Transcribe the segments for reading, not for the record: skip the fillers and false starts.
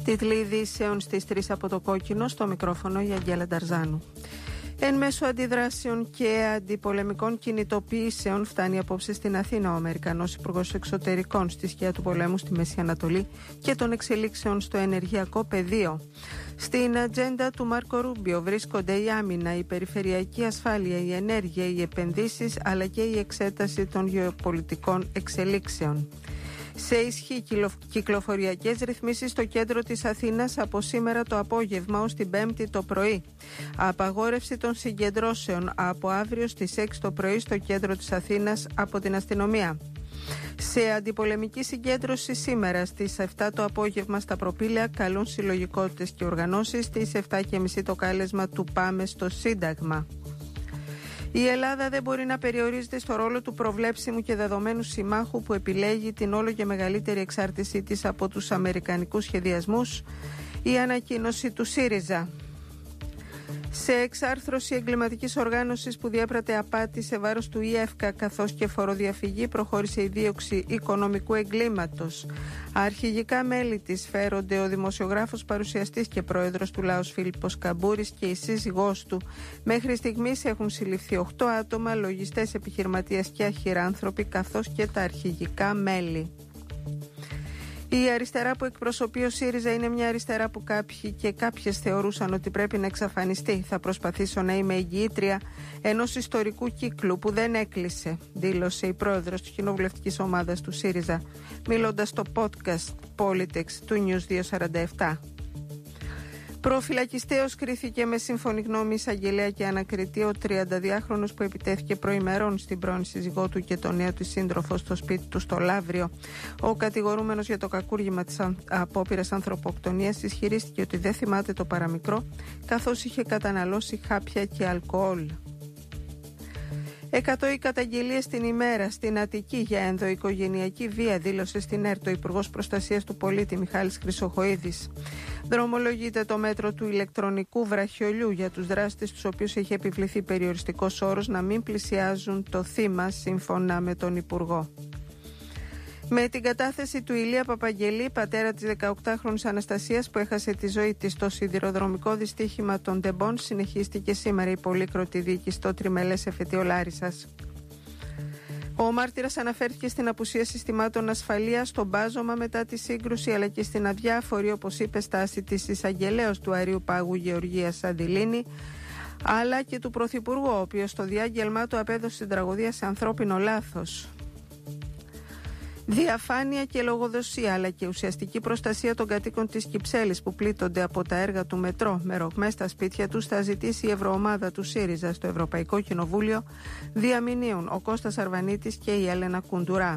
Τίτλοι ειδήσεων στις 3 από το Κόκκινο, στο μικρόφωνο η Αγγέλα Νταρζάνου. Εν μέσω αντιδράσεων και αντιπολεμικών κινητοποιήσεων φτάνει απόψε στην Αθήνα ο Αμερικανός Υπουργός Εξωτερικών στη σκιά του πολέμου στη Μέση Ανατολή και των εξελίξεων στο ενεργειακό πεδίο. Στην ατζέντα του Μάρκο Ρούμπιο βρίσκονται η άμυνα, η περιφερειακή ασφάλεια, η ενέργεια, οι επενδύσεις αλλά και η εξέταση των γεωπολιτικών εξελίξεων. Σε ισχύ κυκλοφοριακές ρυθμίσεις στο κέντρο της Αθήνας από σήμερα το απόγευμα ως την Πέμπτη το πρωί. Απαγόρευση των συγκεντρώσεων από αύριο στις 6 το πρωί στο κέντρο της Αθήνας από την αστυνομία. Σε αντιπολεμική συγκέντρωση σήμερα στις 7 το απόγευμα στα Προπήλαια καλούν συλλογικότητες και οργανώσεις, στις 7.30 το κάλεσμα του Πάμε στο Σύνταγμα. Η Ελλάδα δεν μπορεί να περιορίζεται στο ρόλο του προβλέψιμου και δεδομένου συμμάχου που επιλέγει την όλο και μεγαλύτερη εξάρτησή της από τους αμερικανικούς σχεδιασμούς, η ανακοίνωση του ΣΥΡΙΖΑ. Σε εξάρθρωση εγκληματικής οργάνωσης που διέπρατε απάτη σε βάρος του ΙΕΦΚΑ καθώς και φοροδιαφυγή προχώρησε η δίωξη οικονομικού εγκλήματος. Αρχηγικά μέλη της φέρονται ο δημοσιογράφος, παρουσιαστής και πρόεδρος του Λάος Φίλιππος Καμπούρης και η σύζυγός του. Μέχρι στιγμής έχουν συλληφθεί 8 άτομα, λογιστές, επιχειρηματίες και αχυράνθρωποι καθώς και τα αρχηγικά μέλη. Η αριστερά που εκπροσωπεί ο ΣΥΡΙΖΑ είναι μια αριστερά που κάποιοι και κάποιες θεωρούσαν ότι πρέπει να εξαφανιστεί. Θα προσπαθήσω να είμαι εγγυήτρια ενός ιστορικού κύκλου που δεν έκλεισε, δήλωσε η πρόεδρος της κοινοβουλευτικής ομάδας του ΣΥΡΙΖΑ, μιλώντας στο podcast Politics του News 247. Προφυλακιστέως κρίθηκε με σύμφωνη γνώμη εισαγγελέα και ανακριτή ο 32χρονος που επιτέθηκε προημερών στην πρώην σύζυγό του και το νέο της σύντροφο στο σπίτι του στο Λαύριο. Ο κατηγορούμενος για το κακούργημα της απόπειρας ανθρωποκτονίας ισχυρίστηκε ότι δεν θυμάται το παραμικρό καθώς είχε καταναλώσει χάπια και αλκοόλ. 100 οι καταγγελίες την ημέρα στην Αττική για ενδοοικογενειακή βία, δήλωσε στην ΕΡΤ ο Υπουργός Προστασίας του Πολίτη Μιχάλης Χρυσοχοΐδης. Δρομολογείται το μέτρο του ηλεκτρονικού βραχιολιού για τους δράστες τους οποίους έχει επιβληθεί περιοριστικός όρος να μην πλησιάζουν το θύμα, σύμφωνα με τον Υπουργό. Με την κατάθεση του Ηλία Παπαγγελή, πατέρα της 18χρονης Αναστασίας που έχασε τη ζωή της στο σιδηροδρομικό δυστύχημα των Τεμπών, συνεχίστηκε σήμερα η πολύκροτη δίκη στο τριμελές εφετείο Λάρισσας. Ο μάρτυρας αναφέρθηκε στην απουσία συστημάτων ασφαλείας, στο μπάζωμα μετά τη σύγκρουση αλλά και στην αδιάφορη, όπως είπε, στάση της εισαγγελέως του Αρείου Πάγου Γεωργίας Αντιλίνη, αλλά και του Πρωθυπουργού, ο οποίος στο διάγγελμά του απέδωσε την τραγωδία σε ανθρώπινο λάθος. Διαφάνεια και λογοδοσία αλλά και ουσιαστική προστασία των κατοίκων της Κυψέλης που πλήττονται από τα έργα του μετρό με ρογμές στα σπίτια τους θα ζητήσει η Ευρωομάδα του ΣΥΡΙΖΑ στο Ευρωπαϊκό Κοινοβούλιο. Διαμηνύουν ο Κώστας Αρβανίτης και η Έλενα Κουντουρά.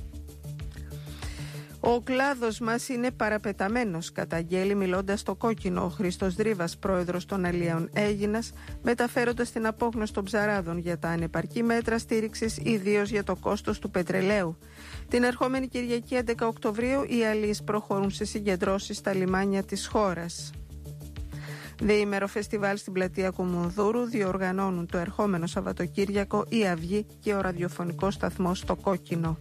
Ο κλάδος μας είναι παραπεταμένος, καταγγέλει μιλώντας στο Κόκκινο ο Χρήστος Δρίβας, πρόεδρος των Αλιαίων Αίγινας, μεταφέροντας την απόγνωση των ψαράδων για τα ανεπαρκή μέτρα στήριξης, ιδίως για το κόστος του πετρελαίου. Την ερχόμενη Κυριακή 11 Οκτωβρίου οι αλίες προχωρούν σε συγκεντρώσεις στα λιμάνια της χώρας. Διήμερο φεστιβάλ στην πλατεία Κουμουνδούρου διοργανώνουν το ερχόμενο Σαββατοκύριακο η Αυγή και ο ραδιοφωνικός σταθμός στο Κόκκινο.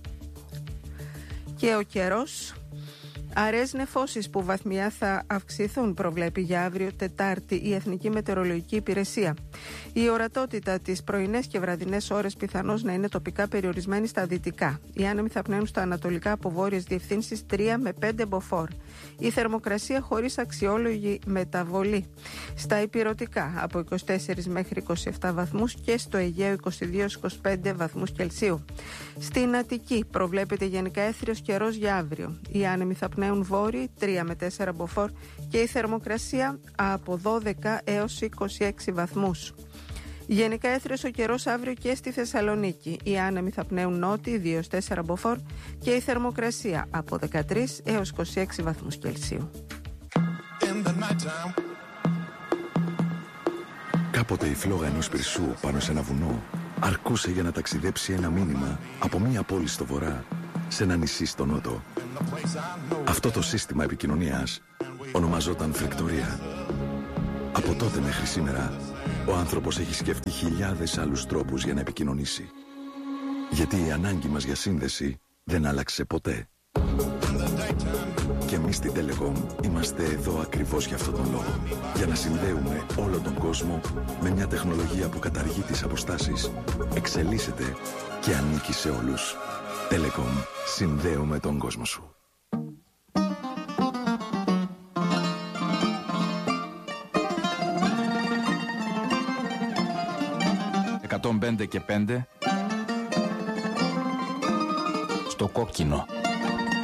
Και ο καιρός. Αραιές νεφώσεις που βαθμιά θα αυξηθούν, προβλέπει για αύριο Τετάρτη η Εθνική Μετεωρολογική Υπηρεσία. Η ορατότητα τις πρωινές και βραδινές ώρες πιθανώς να είναι τοπικά περιορισμένη στα δυτικά. Οι άνεμοι θα πνέουν στα ανατολικά από βόρειες διευθύνσεις 3 με 5 μποφόρ. Η θερμοκρασία χωρίς αξιόλογη μεταβολή. Στα ηπειρωτικά από 24 μέχρι 27 βαθμούς και στο Αιγαίο 22-25 βαθμούς Κελσίου. Στην Αττική προβλέπεται γενικά έθριος καιρός για αύριο. Οι άνεμοι θα πνέουν βόρειοι 3 με 4 μποφόρ και η θερμοκρασία από 12 έως 26 βαθμούς. Γενικά έθριος ο καιρός αύριο και στη Θεσσαλονίκη. Οι άνεμοι θα πνέουν νότιοι 2-4 μποφόρ και η θερμοκρασία από 13 έως 26 βαθμούς Κελσίου. Κάποτε η φλόγα ενός πυρσού πάνω σε ένα βουνό αρκούσε για να ταξιδέψει ένα μήνυμα από μία πόλη στο βορρά σε ένα νησί στο νότο. Αυτό το σύστημα επικοινωνίας ονομαζόταν φρεκτορία. Από τότε μέχρι σήμερα ο άνθρωπος έχει σκεφτεί χιλιάδες άλλους τρόπους για να επικοινωνήσει. Γιατί η ανάγκη μας για σύνδεση δεν άλλαξε ποτέ. Και Εμείς στην Telecom είμαστε εδώ ακριβώς για αυτόν τον λόγο. Για να συνδέουμε όλο τον κόσμο με μια τεχνολογία που καταργεί τις αποστάσεις, εξελίσσεται και ανήκει σε όλους. Telecom. Συνδέουμε τον κόσμο σου. 105 και 5 στο κόκκινο.